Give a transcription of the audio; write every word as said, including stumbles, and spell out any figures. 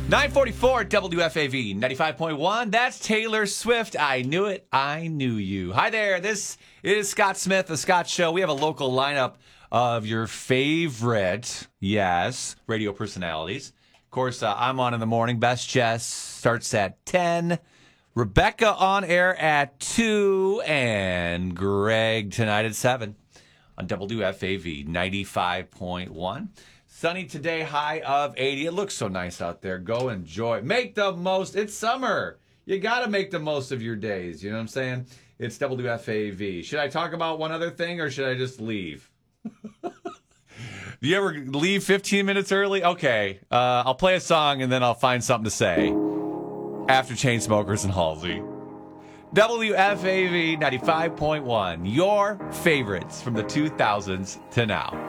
nine forty-four W F A V ninety-five point one. That's Taylor Swift. I knew it. I knew you. Hi there. This is Scott Smith, The Scott Show. We have a local lineup of your favorite, yes, radio personalities. Of course, uh, I'm on in the morning. Best Jess starts at ten. Rebecca on air at two. And Greg tonight at seven on W F A V ninety-five point one. Sunny today, high of eighty. It looks so nice out there. Go enjoy. Make the most. It's summer. You got to make the most of your days. You know what I'm saying? It's W F A V. Should I talk about one other thing or should I just leave? Do you ever leave fifteen minutes early? Okay. Uh, I'll play a song and then I'll find something to say after Chainsmokers and Halsey. W F A V ninety-five point one. Your favorites from the two thousands to now.